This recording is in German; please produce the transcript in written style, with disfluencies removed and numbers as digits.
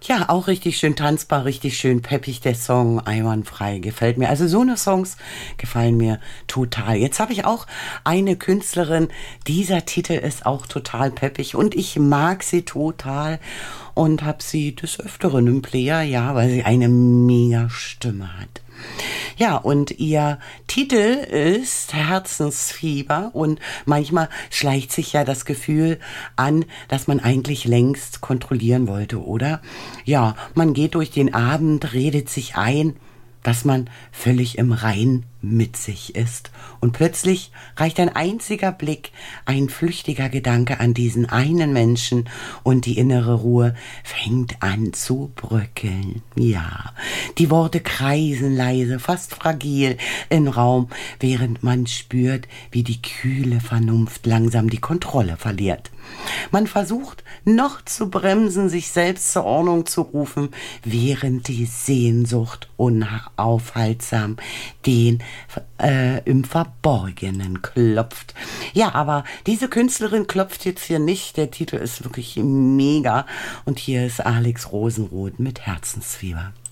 Ja, auch richtig schön tanzbar, richtig schön peppig der Song, einwandfrei, gefällt mir. Also so eine Songs gefallen mir total. Jetzt habe ich auch eine Künstlerin, dieser Titel ist auch total peppig und ich mag sie total und habe sie des Öfteren im Player, ja, weil sie eine mega Stimme hat. Ja, und ihr Titel ist Herzensfieber und manchmal schleicht sich ja das Gefühl an, dass man eigentlich längst kontrollieren wollte, oder? Ja, man geht durch den Abend, redet sich ein, dass man völlig im Rein mit sich ist. Und plötzlich reicht ein einziger Blick, ein flüchtiger Gedanke an diesen einen Menschen und die innere Ruhe fängt an zu bröckeln. Ja, die Worte kreisen leise, fast fragil im Raum, während man spürt, wie die kühle Vernunft langsam die Kontrolle verliert. Man versucht noch zu bremsen, sich selbst zur Ordnung zu rufen, während die Sehnsucht unaufhaltsam den im Verborgenen klopft. Ja, aber diese Künstlerin klopft jetzt hier nicht. Der Titel ist wirklich mega. Und hier ist Alex Rosenroth mit Herzensfieber.